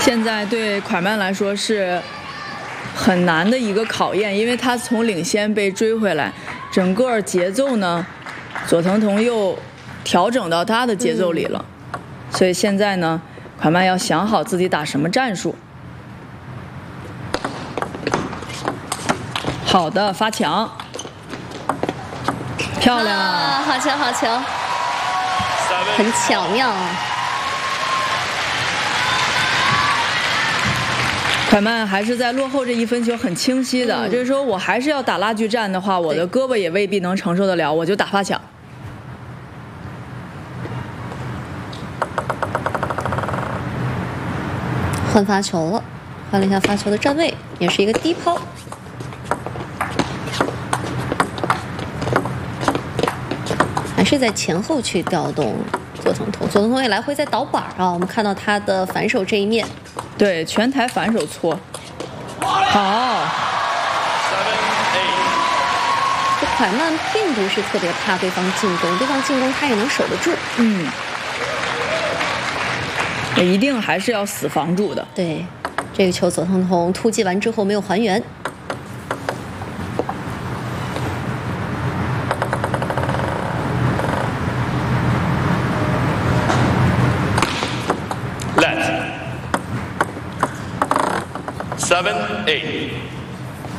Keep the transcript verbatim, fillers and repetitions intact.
现在对蒯曼来说是很难的一个考验，因为他从领先被追回来，整个节奏呢，佐藤童又调整到他的节奏里了，嗯、所以现在呢，蒯曼要想好自己打什么战术。好的，发墙，漂亮， 啊、好球好球，很巧妙啊。 蒯曼还是在落后这一分球很清晰的，嗯、就是说我还是要打拉锯战的话，我的胳膊也未必能承受得了，我就打发墙。 换发球了，换了一下发球的站位，也是一个低抛。还是在前后去调动佐藤童，佐藤童也来回在倒板啊，我们看到他的反手这一面。 对，全台反手搓，好。 这蒯曼并不是特别怕对方进攻，对方进攻他也能守得住。 嗯，一定还是要死防住的。 对，这个球佐藤童突击完之后没有还原。 Seven, eight.